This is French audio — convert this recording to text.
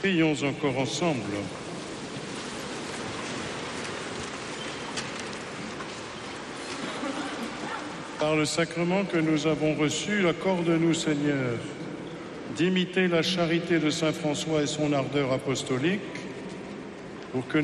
Prions encore ensemble. Par le sacrement que nous avons reçu, accorde-nous, Seigneur, d'imiter la charité de saint François et son ardeur apostolique, pour que